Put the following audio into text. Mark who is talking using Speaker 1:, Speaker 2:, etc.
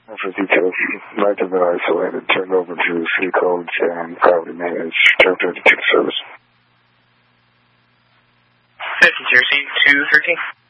Speaker 1: For details, light have been isolated, turned over to city codes and property maintenance, turned over to service.
Speaker 2: 50 Jersey 213.